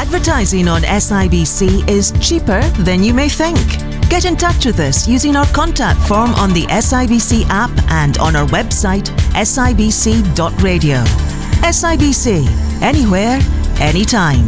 Advertising on SIBC is cheaper than you may think. Get in touch with us using our contact form on the SIBC app and on our website sibc.radio. SIBC, anywhere, anytime.